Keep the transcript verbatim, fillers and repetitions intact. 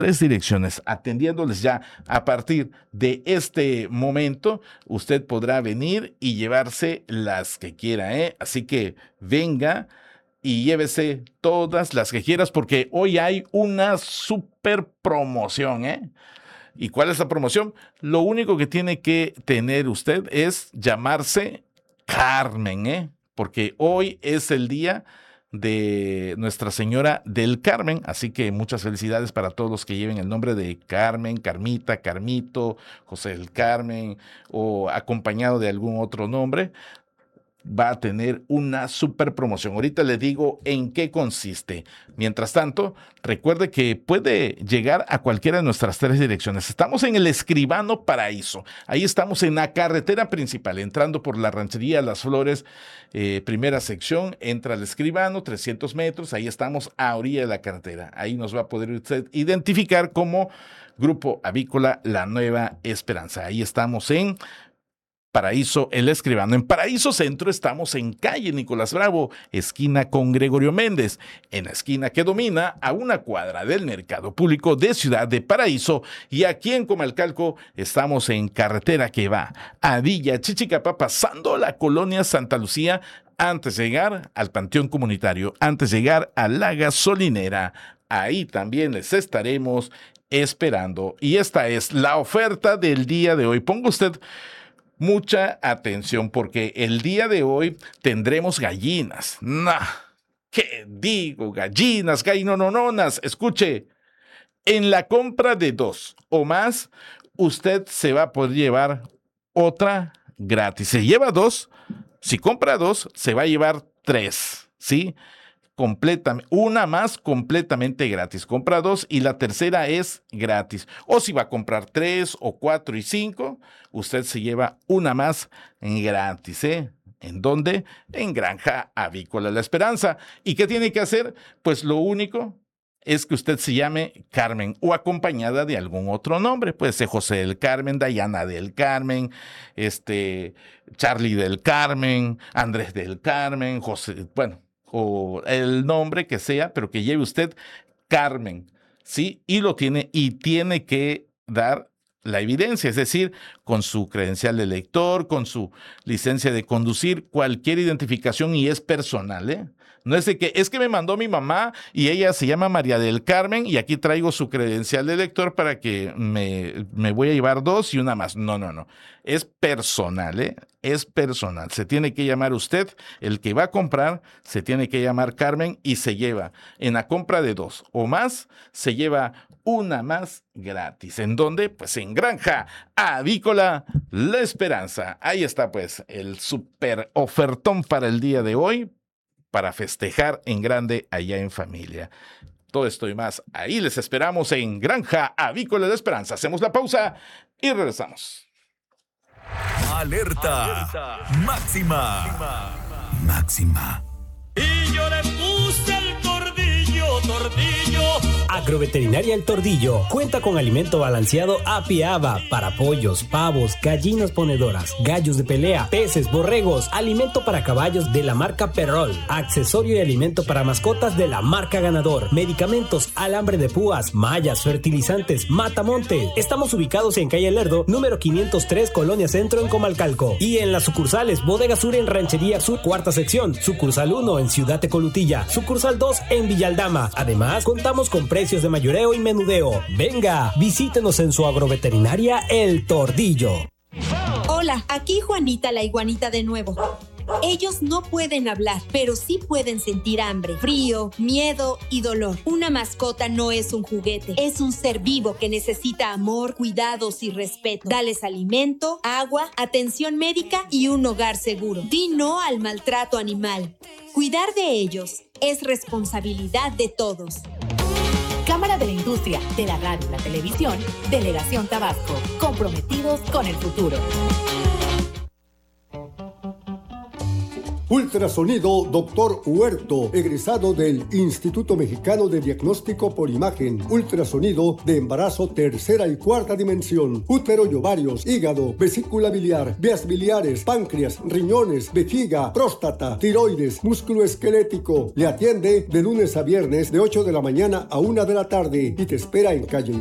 tres direcciones, atendiéndoles ya a partir de este momento. Usted podrá venir y llevarse las que quiera, ¿eh? Así que venga y llévese todas las que quieras, porque hoy hay una super promoción, ¿eh? ¿Y cuál es la promoción? Lo único que tiene que tener usted es llamarse Carmen, ¿eh? Porque hoy es el día de Nuestra Señora del Carmen, así que muchas felicidades para todos los que lleven el nombre de Carmen, Carmita, Carmito, José del Carmen o acompañado de algún otro nombre. Va a tener una super promoción. Ahorita le digo en qué consiste. Mientras tanto, recuerde que puede llegar a cualquiera de nuestras tres direcciones. Estamos en el Escribano Paraíso. Ahí estamos en la carretera principal, entrando por la ranchería Las Flores, eh, primera sección, entra al Escribano, trescientos metros. Ahí estamos a orilla de la carretera. Ahí nos va a poder usted identificar como Grupo Avícola La Nueva Esperanza. Ahí estamos en Paraíso El Escribano. En Paraíso Centro estamos en calle Nicolás Bravo, esquina con Gregorio Méndez, en la esquina que domina a una cuadra del Mercado Público de Ciudad de Paraíso. Y aquí en Comalcalco estamos en carretera que va a Villa Chichicapa, pasando la colonia Santa Lucía, antes de llegar al Panteón Comunitario, antes de llegar a la gasolinera. Ahí también les estaremos esperando. Y esta es la oferta del día de hoy. Ponga usted mucha atención, porque el día de hoy tendremos gallinas. Nah, ¿qué digo? Gallinas, gallinonononas. Escuche, en la compra de dos o más, usted se va a poder llevar otra gratis. Se lleva dos, si compra dos, se va a llevar tres, ¿sí? Completamente, una más completamente gratis. Compra dos y la tercera es gratis. O si va a comprar tres o cuatro y cinco, usted se lleva una más gratis, ¿eh? ¿En dónde? En Granja Avícola La Esperanza. ¿Y qué tiene que hacer? Pues lo único es que usted se llame Carmen o acompañada de algún otro nombre. Puede ser José del Carmen, Dayana del Carmen, este, Charlie del Carmen, Andrés del Carmen, José, bueno, o el nombre que sea, pero que lleve usted Carmen, ¿sí? Y lo tiene, y tiene que dar la evidencia, es decir, con su credencial de lector, con su licencia de conducir, cualquier identificación, y es personal, ¿eh? No es de que, es que me mandó mi mamá y ella se llama María del Carmen y aquí traigo su credencial de lector para que me, me voy a llevar dos y una más. No, no, no. Es personal, ¿eh? Es personal. Se tiene que llamar usted, el que va a comprar, se tiene que llamar Carmen y se lleva, en la compra de dos o más, se lleva una más gratis. ¿En dónde? Pues en Granja Avícola La Esperanza. Ahí está pues el super ofertón para el día de hoy, para festejar en grande allá en familia. Todo esto y más, ahí les esperamos en Granja Avícola La Esperanza. Hacemos la pausa y regresamos. Alerta, Alerta. Máxima. Máxima. Y yo le puse el tordillo, tordillo. Agroveterinaria El Tordillo cuenta con alimento balanceado Apiaba para pollos, pavos, gallinas ponedoras, gallos de pelea, peces, borregos, alimento para caballos de la marca Perrol, accesorio y alimento para mascotas de la marca Ganador, medicamentos, alambre de púas, mallas, fertilizantes, matamonte. Estamos ubicados en calle Lerdo, número quinientos tres, Colonia Centro, en Comalcalco, y en las sucursales Bodega Sur en Ranchería Sur, cuarta sección, sucursal uno en Ciudad Tecolutilla, sucursal dos en Villaldama. Además, contamos con precios de mayoreo y menudeo. Venga, visítenos en su agroveterinaria El Tordillo. Hola, aquí Juanita la iguanita de nuevo. Ellos no pueden hablar, pero sí pueden sentir hambre, frío, miedo y dolor. Una mascota no es un juguete, es un ser vivo que necesita amor, cuidados y respeto. Dales alimento, agua, atención médica y un hogar seguro. Di no al maltrato animal. Cuidar de ellos es responsabilidad de todos. Cámara de la Industria, de la Radio y la Televisión, Delegación Tabasco, comprometidos con el futuro. Ultrasonido Doctor Huerto, egresado del Instituto Mexicano de Diagnóstico por Imagen. Ultrasonido de embarazo tercera y cuarta dimensión. Útero y ovarios, hígado, vesícula biliar, vías biliares, páncreas, riñones, vejiga, próstata, tiroides, músculo esquelético. Le atiende de lunes a viernes de ocho de la mañana a una de la tarde y te espera en calle